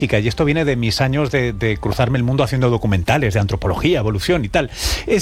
y esto viene de mis años de cruzarme el mundo haciendo documentales de antropología, evolución y tal,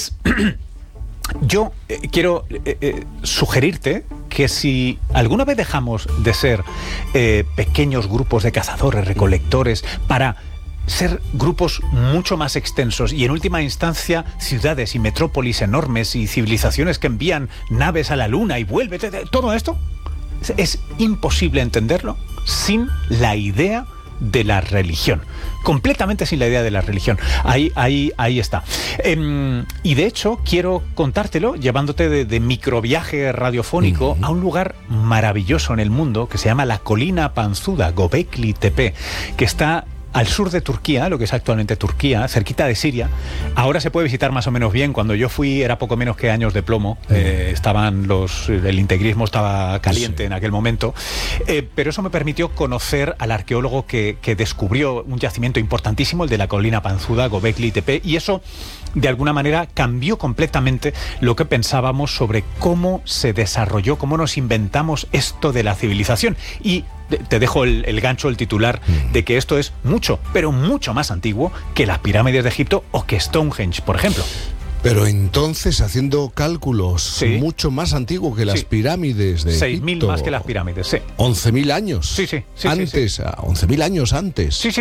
yo quiero sugerirte que si alguna vez dejamos de ser pequeños grupos de cazadores, recolectores, para ser grupos mucho más extensos y en última instancia ciudades y metrópolis enormes y civilizaciones que envían naves a la luna y vuelven, todo esto es imposible entenderlo sin la idea de la religión, completamente sin la idea de la religión. Ahí está. Y de hecho quiero contártelo llevándote de microviaje radiofónico a un lugar maravilloso en el mundo que se llama la Colina Panzuda, Göbekli Tepe, que está al sur de Turquía, lo que es actualmente Turquía, cerquita de Siria. Ahora se puede visitar más o menos bien. Cuando yo fui era poco menos que años de plomo. El integrismo estaba caliente en aquel momento. Pero eso me permitió conocer al arqueólogo que descubrió un yacimiento importantísimo, el de la Colina Panzuda, Göbekli Tepe, y eso de alguna manera cambió completamente lo que pensábamos sobre cómo se desarrolló, cómo nos inventamos esto de la civilización. Y te dejo el gancho, el titular, de que esto es mucho, pero mucho más antiguo que las pirámides de Egipto o que Stonehenge, por ejemplo. Pero entonces, haciendo cálculos, mucho más antiguo que las pirámides de Egipto. 6.000 más que las pirámides, sí. 11.000 años. Sí. Antes, 11.000 años antes. Sí.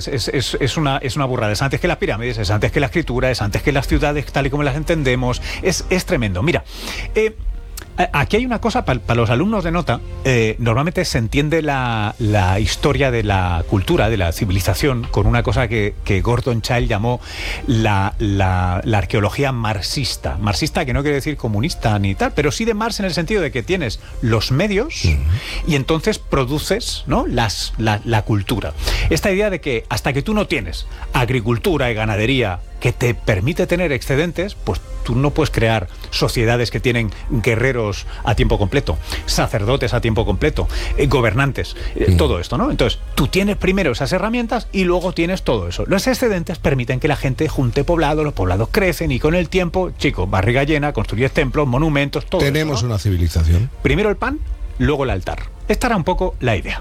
Es una burrada. Es antes que las pirámides, es antes que la escritura, es antes que las ciudades tal y como las entendemos. Es tremendo. Mira, aquí hay una cosa, para los alumnos de nota, normalmente se entiende la historia de la cultura, de la civilización, con una cosa que Gordon Childe llamó la arqueología marxista. Marxista, que no quiere decir comunista ni tal, pero sí de Marx en el sentido de que tienes los medios y entonces produces, ¿no?, la cultura. Esta idea de que hasta que tú no tienes agricultura y ganadería que te permite tener excedentes, pues tú no puedes crear sociedades que tienen guerreros a tiempo completo, sacerdotes a tiempo completo, gobernantes, todo esto, ¿no? Entonces, tú tienes primero esas herramientas y luego tienes todo eso. Los excedentes permiten que la gente junte poblado, los poblados crecen y con el tiempo, chico, barriga llena, construyes templos, monumentos, todo Tenemos eso, ¿no? Una civilización. Primero el pan, luego el altar. Esta era un poco la idea.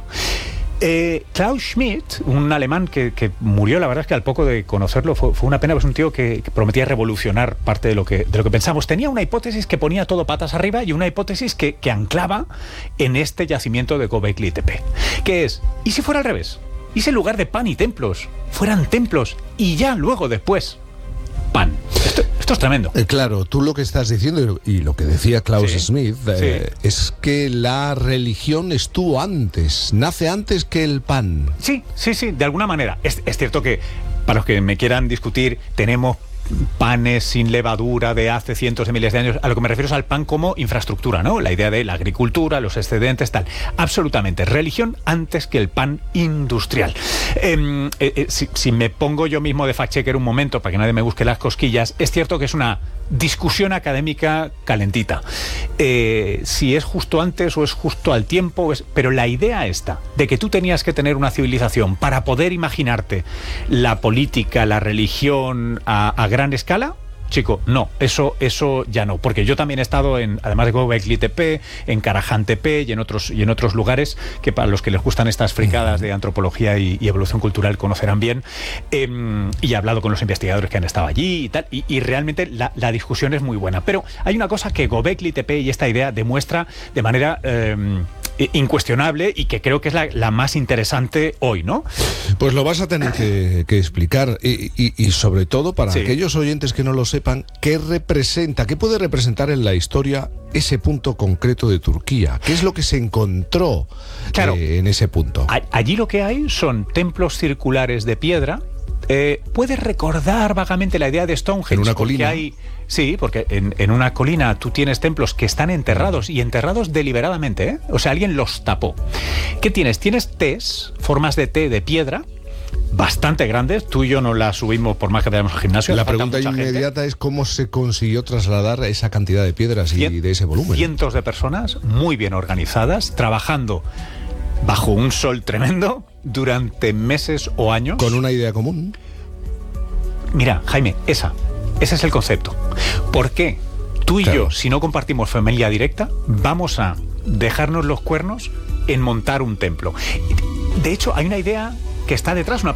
Klaus Schmidt, un alemán que murió, la verdad es que al poco de conocerlo fue una pena, pues un tío que prometía revolucionar parte de lo que pensamos. Tenía una hipótesis que ponía todo patas arriba y una hipótesis que anclaba en este yacimiento de Göbekli Tepe, que es, ¿y si fuera al revés? ¿Y si en lugar de pan y templos fueran templos y ya luego después pan? Esto es tremendo. Claro, tú lo que estás diciendo y lo que decía Klaus Schmidt es que la religión estuvo antes, nace antes que el pan. Sí, de alguna manera. Es cierto que, para los que me quieran discutir, tenemos panes sin levadura de hace cientos de miles de años. A lo que me refiero es al pan como infraestructura, ¿no? La idea de la agricultura, los excedentes, tal. Absolutamente. Religión antes que el pan industrial. Si me pongo yo mismo de fact-checker un momento para que nadie me busque las cosquillas, es cierto que es una discusión académica calentita. Si es justo antes o es justo al tiempo, pero la idea esta de que tú tenías que tener una civilización para poder imaginarte la política, la religión a gran escala, chico, no, eso ya no, porque yo también he estado además de Göbekli Tepe, en Karahan Tepe y en otros lugares que para los que les gustan estas fricadas de antropología y evolución cultural conocerán bien, y he hablado con los investigadores que han estado allí y tal, y realmente la discusión es muy buena, pero hay una cosa que Göbekli Tepe y esta idea demuestra de manera incuestionable y que creo que es la más interesante hoy, ¿no? Pues lo vas a tener que explicar y sobre todo para aquellos oyentes que no lo sepan, ¿qué puede representar en la historia ese punto concreto de Turquía? ¿Qué es lo que se encontró en ese punto? Allí lo que hay son templos circulares de piedra. Puedes recordar vagamente la idea de Stonehenge. En una colina. Sí, porque en una colina tú tienes templos que están enterrados y enterrados deliberadamente, ¿eh? O sea, alguien los tapó. ¿Qué tienes? Tienes Ts, formas de T de piedra, bastante grandes. Tú y yo no las subimos por más que tenemos al gimnasio. La pregunta inmediata es cómo se consiguió trasladar esa cantidad de piedras y de ese volumen. Cientos de personas muy bien organizadas, trabajando bajo un sol tremendo durante meses o años. ¿Con una idea común? Mira, Jaime, ese es el concepto. ¿Por qué tú y yo, si no compartimos familia directa, vamos a dejarnos los cuernos en montar un templo? De hecho, hay una idea que está detrás, una